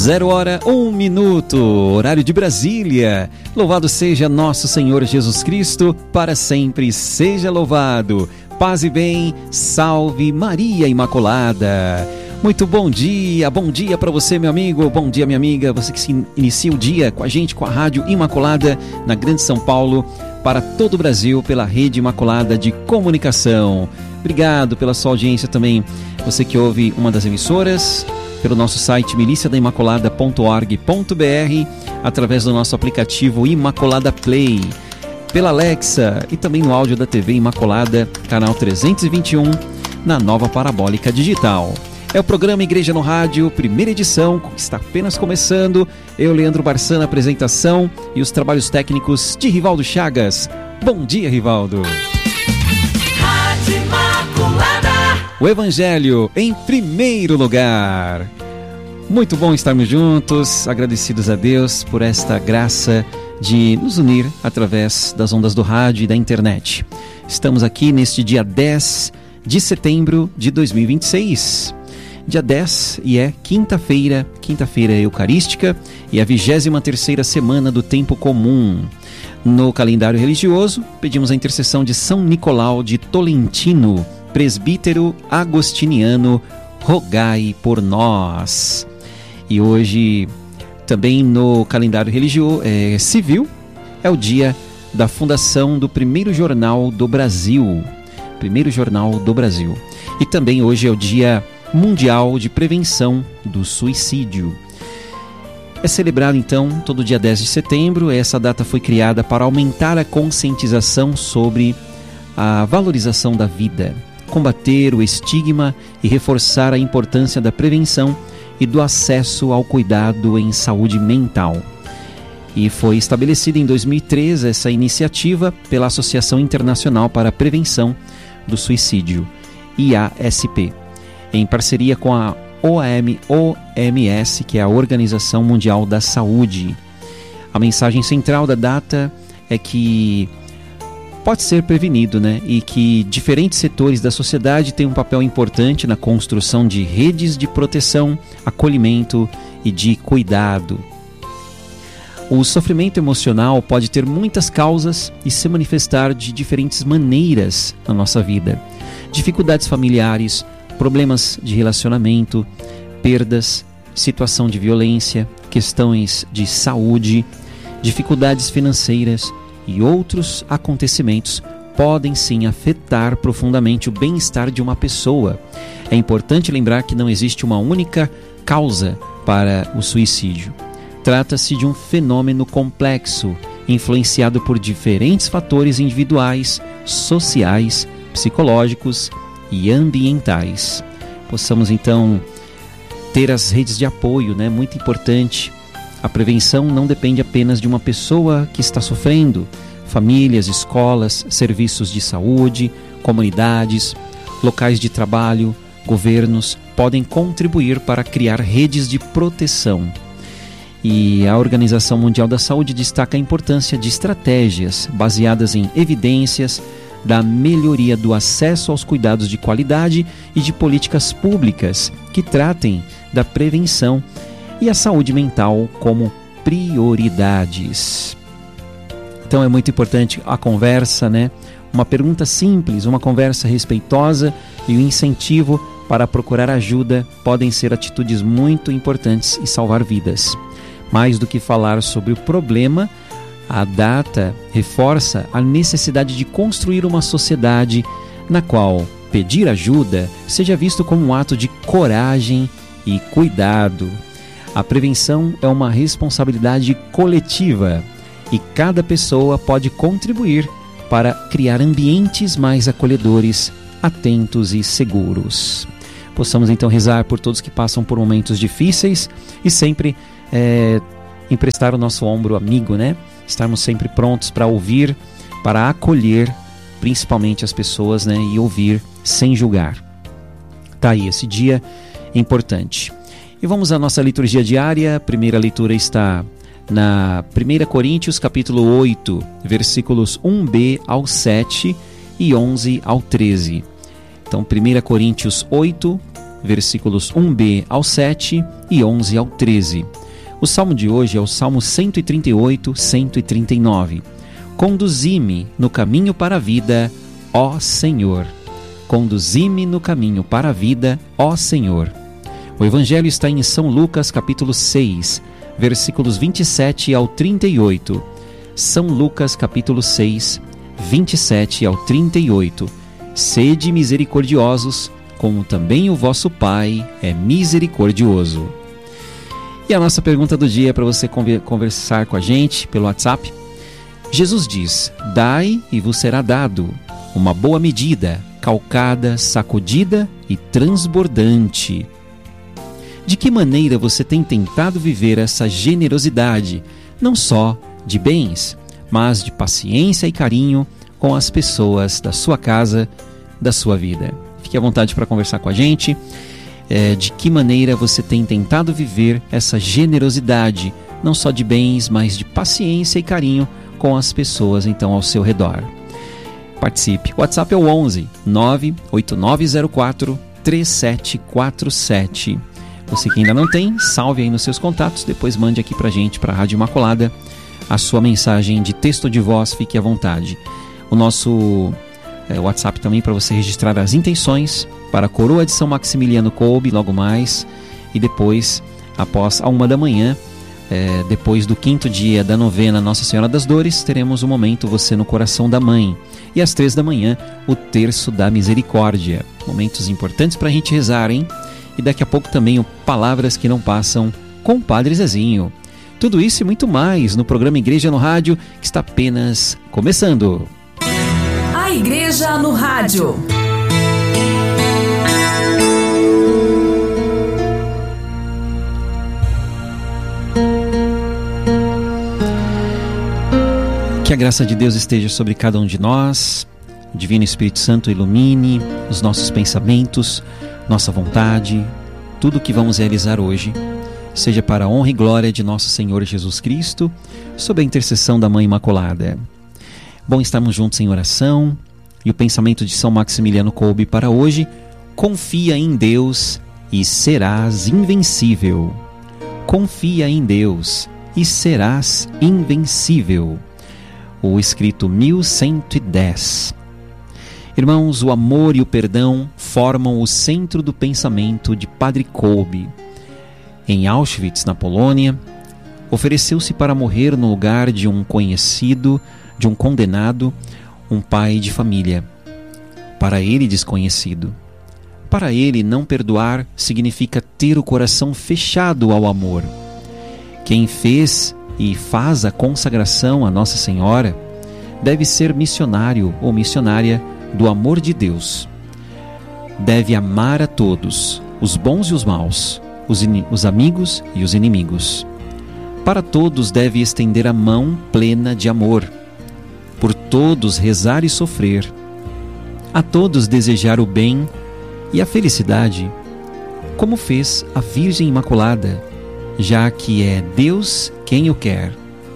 0h01, horário de Brasília. Louvado seja nosso Senhor Jesus Cristo, para sempre seja louvado. Paz e bem, salve Maria Imaculada. Muito bom dia para você, meu amigo, bom dia, minha amiga, você que se inicia o dia com a gente, com a Rádio Imaculada, na Grande São Paulo, para todo o Brasil, pela Rede Imaculada de Comunicação. Obrigado pela sua audiência também, você que ouve uma das emissoras, pelo nosso site miliciadaimaculada.org.br, através do nosso aplicativo Imaculada Play, pela Alexa e também no áudio da TV Imaculada, canal 321, na nova parabólica digital. É o programa Igreja no Rádio, primeira edição, que está apenas começando. Eu, Leandro Barçan, na apresentação e os trabalhos técnicos de Rivaldo Chagas. Bom dia, Rivaldo. Rádio Imaculada. O Evangelho em primeiro lugar. Muito bom estarmos juntos, agradecidos a Deus por esta graça de nos unir através das ondas do rádio e da internet. Estamos aqui neste dia 10 de setembro de 2026. Dia 10 e é quinta-feira eucarística e a 23ª semana do tempo comum. No calendário religioso, pedimos a intercessão de São Nicolau de Tolentino, presbítero agostiniano, rogai por nós. E hoje, também no calendário religioso civil, é o dia da fundação do primeiro jornal do Brasil. E também hoje é o dia Mundial de Prevenção do Suicídio. É celebrado então todo dia 10 de setembro. Essa data foi criada para aumentar a conscientização sobre a valorização da vida, combater o estigma e reforçar a importância da prevenção e do acesso ao cuidado em saúde mental. E foi estabelecida em 2003 essa iniciativa pela Associação Internacional para a Prevenção do Suicídio, IASP, em parceria com a OMS, que é a Organização Mundial da Saúde. A mensagem central da data é que pode ser prevenido, e que diferentes setores da sociedade têm um papel importante na construção de redes de proteção, acolhimento e de cuidado. O sofrimento emocional pode ter muitas causas e se manifestar de diferentes maneiras na nossa vida. Dificuldades familiares, problemas de relacionamento, perdas, situação de violência, questões de saúde, dificuldades financeiras e outros acontecimentos podem sim afetar profundamente o bem-estar de uma pessoa. É importante lembrar que não existe uma única causa para o suicídio. Trata-se de um fenômeno complexo, influenciado por diferentes fatores individuais, sociais, psicológicos e ambientais. Possamos então ter as redes de apoio, muito importante. A prevenção não depende apenas de uma pessoa que está sofrendo. Famílias, escolas, serviços de saúde, comunidades, locais de trabalho, governos podem contribuir para criar redes de proteção. E a Organização Mundial da Saúde destaca a importância de estratégias baseadas em evidências da melhoria do acesso aos cuidados de qualidade e de políticas públicas que tratem da prevenção e a saúde mental como prioridades. Então é muito importante a conversa, uma pergunta simples, uma conversa respeitosa e o incentivo para procurar ajuda podem ser atitudes muito importantes e salvar vidas. Mais do que falar sobre o problema, a data reforça a necessidade de construir uma sociedade na qual pedir ajuda seja visto como um ato de coragem e cuidado. A prevenção é uma responsabilidade coletiva e cada pessoa pode contribuir para criar ambientes mais acolhedores, atentos e seguros. Possamos então rezar por todos que passam por momentos difíceis e sempre emprestar o nosso ombro amigo, Estarmos sempre prontos para ouvir, para acolher principalmente as pessoas, e ouvir sem julgar. Tá aí esse dia importante. E vamos à nossa liturgia diária. A primeira leitura está na 1 Coríntios capítulo 8, versículos 1b ao 7 e 11 ao 13. Então 1 Coríntios 8, versículos 1b ao 7 e 11 ao 13. O salmo de hoje é o Salmo 138, 139. Conduzi-me no caminho para a vida, ó Senhor. Conduzi-me no caminho para a vida, ó Senhor. O Evangelho está em São Lucas, capítulo 6, versículos 27 ao 38. São Lucas, capítulo 6, 27 ao 38. Sede misericordiosos, como também o vosso Pai é misericordioso. E a nossa pergunta do dia é para você conversar com a gente pelo WhatsApp. Jesus diz: dai e vos será dado, uma boa medida, calcada, sacudida e transbordante. De que maneira você tem tentado viver essa generosidade, não só de bens, mas de paciência e carinho com as pessoas da sua casa, da sua vida? Fique à vontade para conversar com a gente. De que maneira você tem tentado viver essa generosidade, não só de bens, mas de paciência e carinho com as pessoas então ao seu redor. Participe. O WhatsApp é o 11 98904 3747. Você que ainda não tem, salve aí nos seus contatos, depois mande aqui pra gente, pra Rádio Imaculada, a sua mensagem de texto ou de voz, fique à vontade. O nosso WhatsApp também para você registrar as intenções para a Coroa de São Maximiliano Kolbe, logo mais, e depois, após a 1 da manhã, depois do 5º dia da novena Nossa Senhora das Dores, teremos o momento Você no Coração da Mãe. E às 3 da manhã, o Terço da Misericórdia. Momentos importantes para a gente rezar, hein? E daqui a pouco também o Palavras que Não Passam com o Padre Zezinho. Tudo isso e muito mais no programa Igreja no Rádio, que está apenas começando. A Igreja no Rádio. Que a graça de Deus esteja sobre cada um de nós. O Divino Espírito Santo ilumine os nossos pensamentos, nossa vontade, tudo o que vamos realizar hoje, seja para a honra e glória de nosso Senhor Jesus Cristo, sob a intercessão da Mãe Imaculada. Bom estarmos juntos em oração. E o pensamento de São Maximiliano Kolbe para hoje: confia em Deus e serás invencível. Confia em Deus e serás invencível. O escrito 1110. Irmãos, o amor e o perdão formam o centro do pensamento de Padre Kolbe. Em Auschwitz, na Polônia, ofereceu-se para morrer no lugar de um conhecido, de um condenado, um pai de família. Para ele, desconhecido. Para ele, não perdoar significa ter o coração fechado ao amor. Quem fez e faz a consagração a Nossa Senhora deve ser missionário ou missionária do amor de Deus. Deve amar a todos, os bons e os maus, os amigos e os inimigos. Para todos deve estender a mão plena de amor. Por todos rezar e sofrer. A todos desejar o bem e a felicidade, como fez a Virgem Imaculada, já que é Deus quem o quer.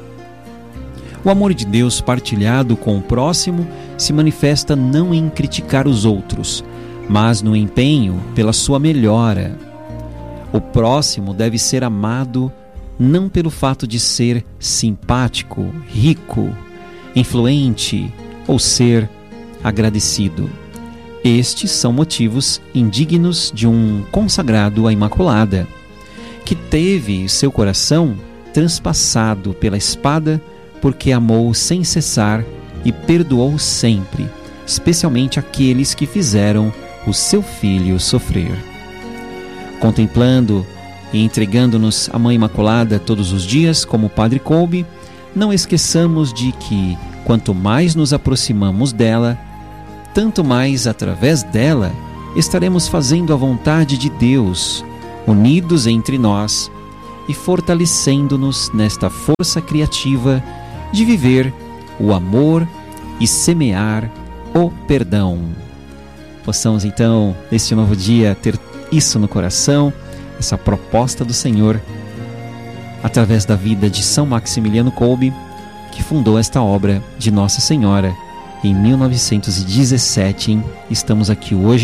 O amor de Deus partilhado com o próximo se manifesta não em criticar os outros, mas no empenho pela sua melhora. O próximo deve ser amado não pelo fato de ser simpático, rico, influente ou ser agradecido. Estes são motivos indignos de um consagrado à Imaculada, que teve seu coração transpassado pela espada porque amou sem cessar e perdoou sempre, especialmente aqueles que fizeram o seu filho sofrer. Contemplando e entregando-nos à Mãe Imaculada todos os dias, como o Padre Kolbe, não esqueçamos de que, quanto mais nos aproximamos dela, tanto mais através dela estaremos fazendo a vontade de Deus, unidos entre nós e fortalecendo-nos nesta força criativa de viver o amor e semear o perdão. Possamos então, neste novo dia, ter isso no coração, essa proposta do Senhor, através da vida de São Maximiliano Kolbe, que fundou esta obra de Nossa Senhora em 1917. Estamos aqui hoje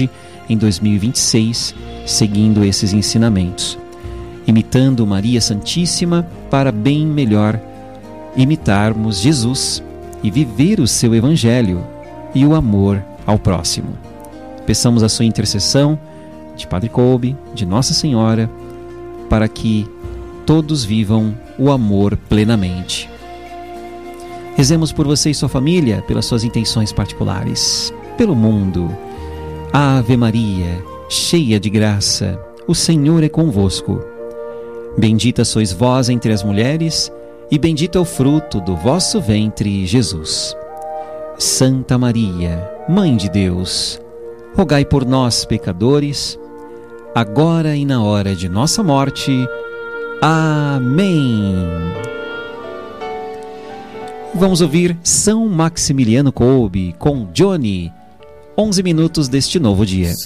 em 2026, seguindo esses ensinamentos, imitando Maria Santíssima para bem melhor imitarmos Jesus e viver o seu Evangelho e o amor ao próximo. Peçamos a sua intercessão, de Padre Kolbe, de Nossa Senhora, para que todos vivam o amor plenamente. Rezemos por você e sua família, pelas suas intenções particulares, pelo mundo. Ave Maria, cheia de graça, o Senhor é convosco. Bendita sois vós entre as mulheres, e bendito é o fruto do vosso ventre, Jesus. Santa Maria, Mãe de Deus, rogai por nós, pecadores, agora e na hora de nossa morte. Amém. Vamos ouvir São Maximiliano Kolbe com Johnny, 11 minutos deste novo dia.